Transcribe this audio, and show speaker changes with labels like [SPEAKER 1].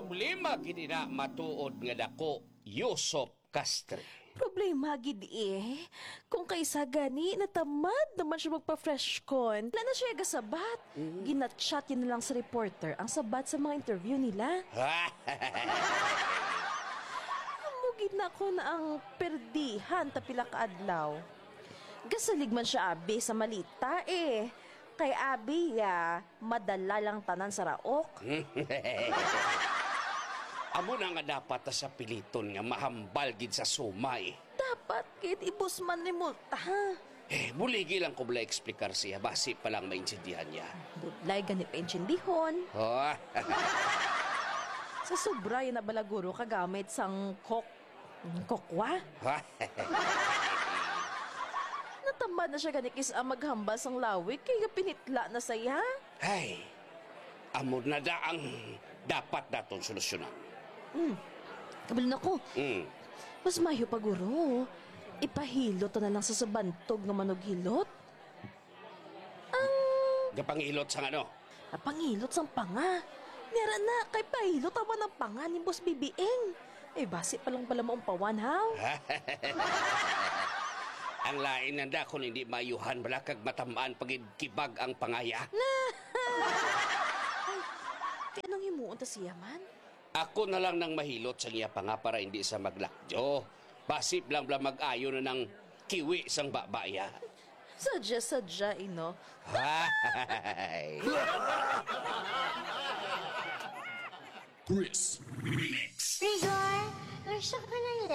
[SPEAKER 1] Problema gini na matuod nga dako, Yusop Castre.
[SPEAKER 2] Problema gid kung kaysa gani natamad naman siya magpa-fresh con. Wala na siya gasabat. Ginat-chat yun na lang sa reporter ang sabat sa mga interview nila. Mugid na ako na ang perdihan tapila ka adlaw. Gasalig man siya abi sa malita Kay abi madala lang tanan sa raok.
[SPEAKER 1] Amo na nga dapat sa piliton nga mahambal gid sa sumay.
[SPEAKER 2] Dapat kit ibus man ni multa ha.
[SPEAKER 1] Buligi lang ko bala eksplikar siya, basi pa lang maintindihan niya.
[SPEAKER 2] Budlay ganit pensyendihon.
[SPEAKER 1] Oh.
[SPEAKER 2] Sa sobra yun na balaguro kagamit sang kokwa. Natamad na siya ganikis ang maghambal sang lawik kaya pinitla na saya.
[SPEAKER 1] Ay, amo na da ang dapat daton solusyonan.
[SPEAKER 2] Kabalin ako. Mas mayo pa guro. Ipahilot na lang sa sabantog nga manughilot.
[SPEAKER 1] Gapangilot sa ano?
[SPEAKER 2] Pangilot sang panga. Nera na kay pahilot awan ng panga ni Boss Bibiing. Basi pa lang pala maumpawan haw.
[SPEAKER 1] Ang lain nanda kung hindi mayuhan bala kag matamaan pagkibag ang pangaya.
[SPEAKER 2] Kaya nang himuon ta siya man?
[SPEAKER 1] Ako na lang nang mahilot sa niya pa nga para hindi sa maglakjo. Basip lang bala mag-ayo na ng kiwi sang babaya.
[SPEAKER 2] Sadya, ino.
[SPEAKER 3] Chris Remix.
[SPEAKER 4] Rigor, nag-shock ka na